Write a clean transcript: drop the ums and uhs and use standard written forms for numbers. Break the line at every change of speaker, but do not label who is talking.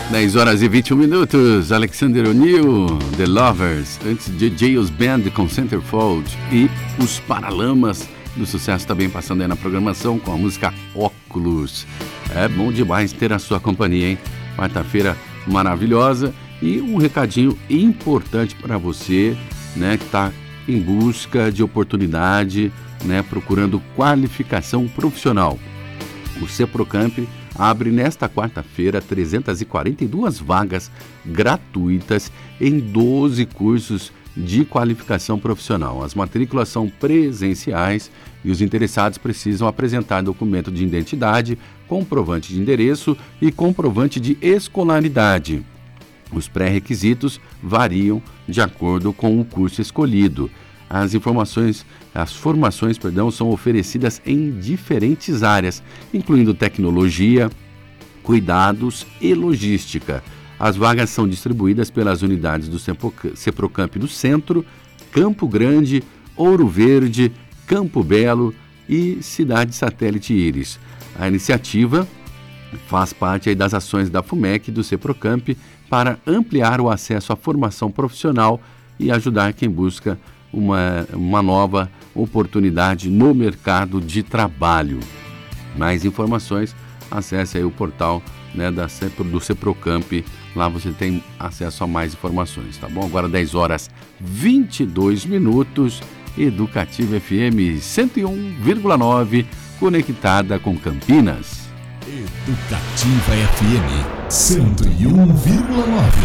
10 horas e 21 minutos, Alexander O'Neal, The Lovers, antes de Jails Band com Centerfold e os Paralamas do Sucesso também passando aí na programação com a música Óculos. É bom demais ter a sua companhia, hein? Quarta-feira maravilhosa e um recadinho importante para você, né, que está em busca de oportunidade, né, procurando qualificação profissional. O Ceprocamp abre nesta quarta-feira 342 vagas gratuitas em 12 cursos de qualificação profissional. As matrículas são presenciais e os interessados precisam apresentar documento de identidade, comprovante de endereço e comprovante de escolaridade. Os pré-requisitos variam de acordo com o curso escolhido. As formações são oferecidas em diferentes áreas, incluindo tecnologia, cuidados e logística. As vagas são distribuídas pelas unidades do Ceprocamp do Centro, Campo Grande, Ouro Verde, Campo Belo e Cidade Satélite Íris. A iniciativa faz parte aí das ações da FUMEC e do Ceprocamp para ampliar o acesso à formação profissional e ajudar quem busca uma nova oportunidade no mercado de trabalho. Mais informações, acesse aí o portal, né, do Ceprocamp, lá você tem acesso a mais informações, tá bom? Agora 10 horas 22 minutos, Educativa FM 101,9, conectada com Campinas.
Educativa FM 101,9.